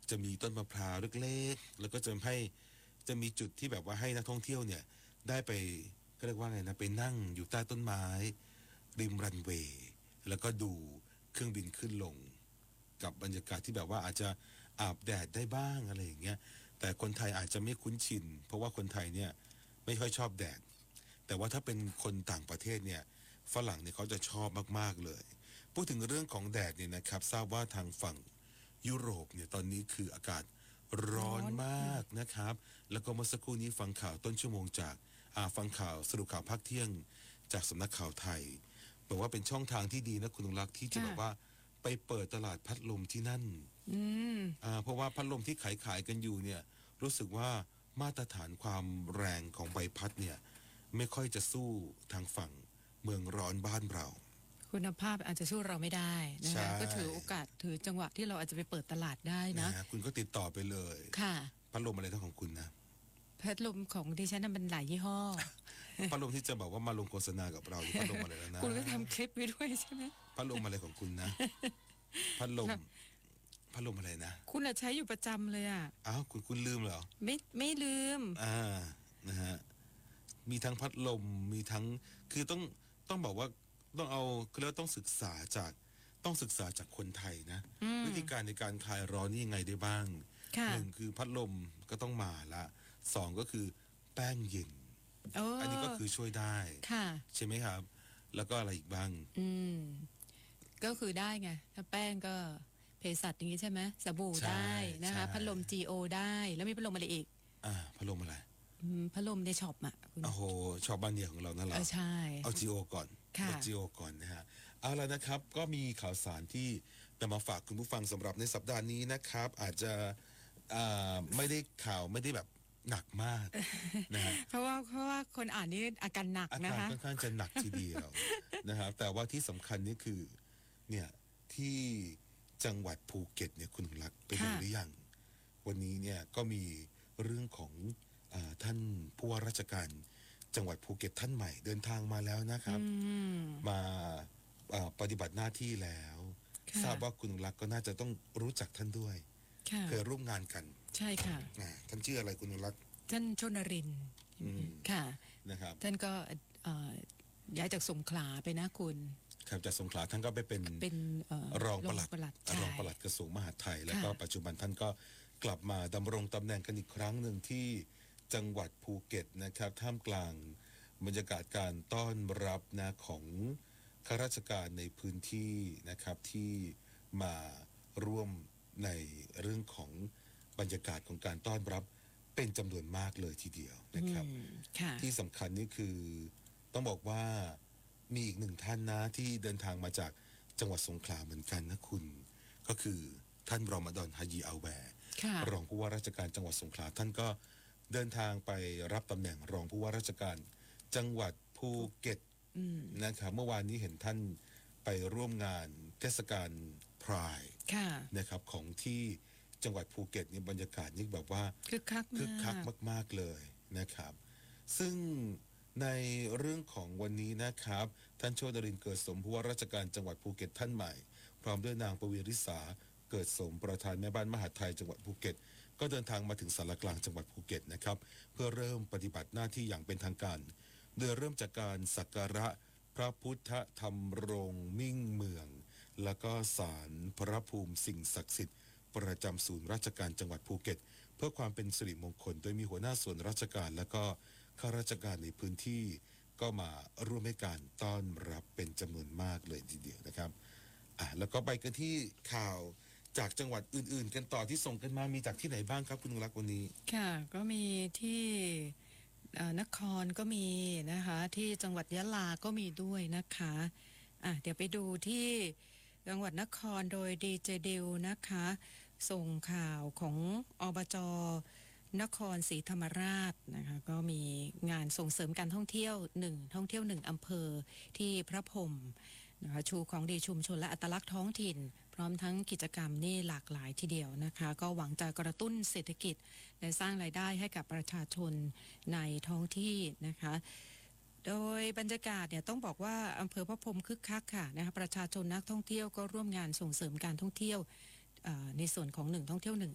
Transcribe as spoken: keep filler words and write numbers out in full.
จะมีต้นมะพร้าวเล็กๆแล้วก็จะให้จะมีจุดที่แบบว่าให้นักท่องเที่ยวเนี่ยได้ไปก็เรียกว่าไงนะไปนั่งอยู่ใต้ต้นไม้ริมรันเวย์แล้วก็ดูเครื่องบินขึ้นลงกับบรรยากาศที่แบบว่าอาจจะอาบแดดได้บ้างอะไรอย่างเงี้ยแต่คนไทยอาจจะไม่คุ้นชินเพราะว่าคนไทยเนี่ยไม่ค่อยชอบแดดแต่ว่าถ้าเป็นคนต่างประเทศเนี่ยฝรั่งเนี่ยเขาจะชอบมากๆเลยพูดถึงเรื่องของแดดเนี่ยนะครับทราบว่าทางฝั่งยุโรปเนี่ยตอนนี้คืออากาศร้อนมากนะครับแล้วก็เมื่อสักครู่นี้ฟังข่าวต้นชั่วโมงจากอ่าฟังข่าวสรุปข่าวภาคเที่ยงจากสำนักข่าวไทยบอกว่าเป็นช่องทางที่ดีนะคุณลุงลักษณ์ที่จะแบบว่าไปเปิดตลาดพัดลมที่นั่นอ่าเพราะว่าพัดลมที่ขายขายกันอยู่เนี่ยรู้สึกว่ามาตรฐานความแรงของใบพัดเนี่ยไม่ค่อยจะสู้ทางฝั่งเมืองร้อนบ้านเราคุณภาพอาจจะสู้เราไม่ได้นะคะก็ถือโอกาสถือจังหวะที่เราอาจจะไปเปิดตลาดได้นะคุณก็ติดต่อไปเลยค่ะพัดลมอะไรทั้งของคุณนะพัดลมของดิฉันนั้นเป็นหลายยี่ห้อพัดลมที่จะบอกว่ามาลงโฆษณากับเราพัดลมอะไรแล้วนะคุณก็ทำคลิปไว้ด้วยใช่ไหมพัดลมอะไรของคุณนะพัดลมพัดลมอะไรนะคุณอะใช้อยู่ประจำเลยอ่ะอ้าวคุณคุณลืมเหรอไม่ไม่ลืมอ่านะฮะมีทั้งพัดลมมีทั้งคือต้องต้องบอกว่าต้องเอาคือเราต้องศึกษาจากต้องศึกษาจากคนไทยนะวิธีการในการคลายร้อนนี่ยังไงได้บ้างหนึ่งคือพัดลมก็ต้องมาละสองก็คือแป้งเย็นอันนี้ก็คือช่วยได้ใช่ไหมครับแล้วก็อะไรอีกบ้างอืมก็คือได้ไงถ้าแป้งก็เภสัชอย่างนี้ใช่ไหมสบู่ได้นะคะพัดลม จี โอ ได้แล้วมีพัดลมอะไรอีกอ่าพัดลมอะไรพัดลมในช็อปอ่ะโอ้โหช็อปบ้านเดียวของเรานั่นแหละใช่เอา จี โอ ก่อนเอา จี โอ ก่อนนะฮะเอาละนะครับก็มีข่าวสารที่นำมาฝากคุณผู้ฟังสำหรับในสัปดาห์นี้นะครับอาจจะไม่ได้ข่าวไม่ได้แบบหนักมากนะฮะเพราะว่าเพราะว่าคนอ่านนี่อาการหนักนะคะอาการค่อนข้างจะหนักทีเดียวนะครับแต่ว่าที่สำคัญนี่คือเนี่ยที่จังหวัดภูเก็ตเนี่ยคุณรักไปดูหรือยังวันนี้เนี่ยก็มีเรื่องของท่านผู้ว่าราชการจังหวัดภูเก็ตท่านใหม่เดินทางมาแล้วนะครับมาปฏิบัติหน้าที่แล้วทราบว่าคุณรักก็น่าจะต้องรู้จักท่านด้วยเคยร่วมงานกันใช่ค่ะท่านชื่ออะไรคุณรักท่านชนรินทร์ค่ะนะครับท่านก็ย้ายจากสงขลาไปนะคุณครับจากสงขลาท่านก็ไปเป็นเป็นรองปลัดรองปลัดกระทรวงมหาดไทยแล้วก็ปัจจุบันท่านก็กลับมาดำรงตำแหน่งกันอีกครั้งหนึ่งที่จังหวัดภูเก็ตนะครับท่ามกลางบรรยากาศการต้อนรับนะของข้าราชการในพื้นที่นะครับที่มาร่วมในเรื่องของบรรยากาศของการต้อนรับเป็นจำนวนมากเลยทีเดียวนะครับที่สำคัญนี่คือต้องบอกว่ามีอีกหนึ่งท่านนะที่เดินทางมาจากจังหวัดสงขลาเหมือนกันนะคุณก็คือท่านรอมฎอนฮายีอัลแวร์รองผู้ว่าราชการจังหวัดสงขลาท่านก็เดินทางไปรับตำแหน่งรองผู้ว่าราชการจังหวัดภูเก็ตนะครับเมื่อวานนี้เห็นท่านไปร่วมงานเทศกาลพรายนะครับของที่จังหวัดภูเก็ตนี่บรรยากาศนี่แบบว่าคึกคักคึกคักมากๆเลยนะครับซึ่งในเรื่องของวันนี้นะครับท่านโชติรินทร์เกิดสมผู้ว่าราชการจังหวัดภูเก็ตท่านใหม่พร้อมด้วยนางปวีริษาเกิดสมประธานแม่บ้านมหาดไทยจังหวัดภูเก็ตก็เดินทางมาถึงสารกลางจังหวัดภูเก็ตนะครับเพื่อเริ่มปฏิบัติหน้าที่อย่างเป็นทางการโดยเริ่มจากการสักการะพระพุทธธรรมรงมิ่งเมืองแล้วก็ศาลพระภูมิสิ่งศักดิ์สิทธิ์ประจำศูนย์ราชการจังหวัดภูเก็ตเพื่อความเป็นสิริมงคลโดยมีหัวหน้าส่วนราชการและก็ข้าราชการในพื้นที่ก็มาร่วมให้การต้อนรับเป็นจำนวนมากเลยทีเดียวนะครับอ่ะแล้วก็ไปกันที่ข่าวจากจังหวัดอื่นๆกันต่อที่ส่งกันมามีจากที่ไหนบ้างครับคุณรักวันนี้ค่ะก็มีที่นครก็มีนะคะที่จังหวัดยะลาก็มีด้วยนะคะอ่ะเดี๋ยวไปดูที่จังหวัดนครโดยดีเจดิวนะคะส่งข่าวของอบจ.นครศรีธรรมราชนะคะก็มีงานส่งเสริมการท่องเที่ยวหนึ่งท่องเที่ยวหนึ่งอำเภอที่พระพรหมนะคะชูของดีชุมชนและอัตลักษณ์ท้องถิ่นพร้อมทั้งกิจกรรมนี่หลากหลายทีเดียวนะคะก็หวังจะกระตุ้นเศรษฐกิจและสร้างรายได้ให้กับประชาชนในท้องที่นะคะโดยบรรยากาศเนี่ยต้องบอกว่าอำเภอพระพรหมคึกคักค่ะนะคะประชาชนนักท่องเที่ยวก็ร่วมงานส่งเสริมการท่องเที่ยวในส่วนของหนึ่งท่องเที่ยวหนึ่ง